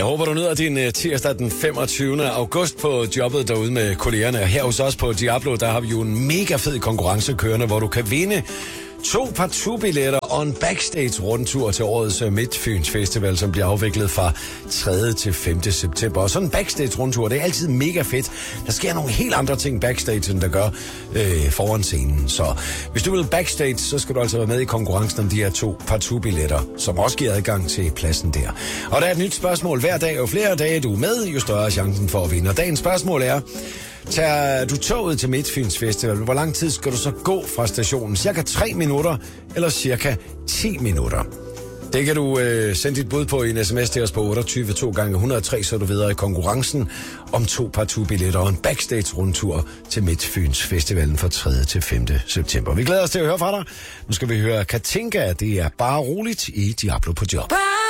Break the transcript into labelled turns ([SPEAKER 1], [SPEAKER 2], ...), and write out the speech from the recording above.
[SPEAKER 1] håber, du nyder din tirsdag den 25. august på jobbet derude med kollegerne. Her hos os på Diablo, der har vi jo en mega fed konkurrence kørende, hvor du kan vinde 2 partout-billetter og en backstage-rundtur til årets Midtfyns Festival, som bliver afviklet fra 3. til 5. september. Og sådan en backstage-rundtur, det er altid mega fedt. Der sker nogle helt andre ting backstage, end der gør foran scenen. Så hvis du vil backstage, så skal du altså være med i konkurrencen om de her 2 partout-billetter, som også giver adgang til pladsen der. Og der er et nyt spørgsmål hver dag, og flere dage du er med, jo større er chancen for at vinde. Og dagens spørgsmål er: tager du toget til Midtfyns Festival, hvor lang tid skal du så gå fra stationen? Cirka 3 minutter eller cirka 10 minutter? Det kan du sende dit bud på i en sms til os på 28 2 gange 103, så er du videre i konkurrencen om 2 partout-billetter og en backstage-rundtur til Midtfyns Festivalen fra 3. til 5. september. Vi glæder os til at høre fra dig. Nu skal vi høre Katinka, det er bare roligt i Diablo på job.